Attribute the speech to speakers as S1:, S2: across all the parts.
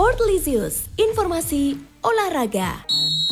S1: Sportlisius, informasi olahraga.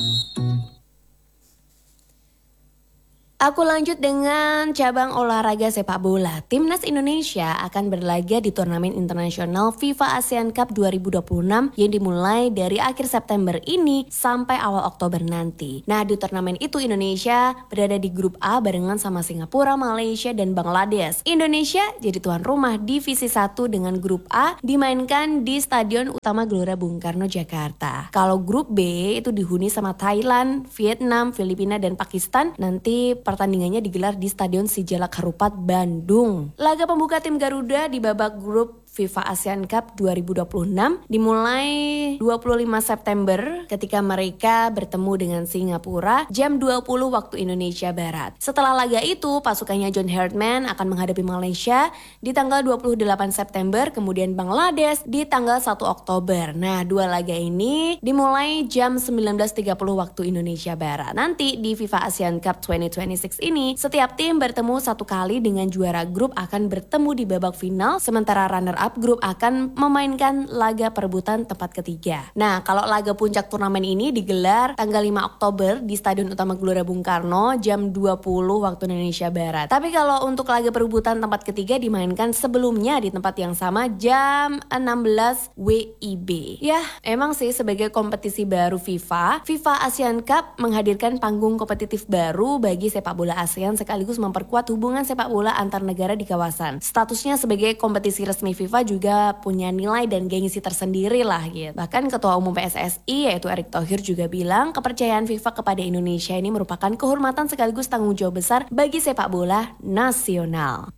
S1: Aku lanjut dengan cabang olahraga sepak bola. Timnas Indonesia akan berlaga di turnamen internasional FIFA ASEAN Cup 2026 yang dimulai dari akhir September ini sampai awal Oktober nanti. Nah, di turnamen itu Indonesia berada di grup A barengan sama Singapura, Malaysia, dan Bangladesh. Indonesia jadi tuan rumah divisi 1 dengan grup A dimainkan di Stadion Utama Gelora Bung Karno, Jakarta. Kalau grup B itu dihuni sama Thailand, Vietnam, Filipina, dan Pakistan. Nanti pertandingannya digelar di Stadion Sijalak Harupat, Bandung. Laga pembuka tim Garuda di babak grup FIFA ASEAN Cup 2026 dimulai 25 September ketika mereka bertemu dengan Singapura jam 20 waktu Indonesia Barat. Setelah laga itu, pasukannya John Herdman akan menghadapi Malaysia di tanggal 28 September, kemudian Bangladesh di tanggal 1 Oktober. Nah, dua laga ini dimulai jam 19.30 waktu Indonesia Barat. Nanti di FIFA ASEAN Cup 2026 ini, setiap tim bertemu satu kali dengan juara grup akan bertemu di babak final, sementara runner-up grup akan memainkan laga perebutan tempat ketiga. Nah, kalau laga puncak turnamen ini digelar tanggal 5 Oktober di Stadion Utama Gelora Bung Karno jam 20 waktu Indonesia Barat. Tapi kalau untuk laga perebutan tempat ketiga dimainkan sebelumnya di tempat yang sama jam 16 WIB. Ya, emang sih sebagai kompetisi baru FIFA ASEAN Cup menghadirkan panggung kompetitif baru bagi sepak bola ASEAN sekaligus memperkuat hubungan sepak bola antar negara di kawasan. Statusnya sebagai kompetisi resmi FIFA juga punya nilai dan gengsi tersendiri lah gitu. Bahkan Ketua Umum PSSI yaitu Erick Thohir juga bilang kepercayaan FIFA kepada Indonesia ini merupakan kehormatan sekaligus tanggung jawab besar bagi sepak bola nasional.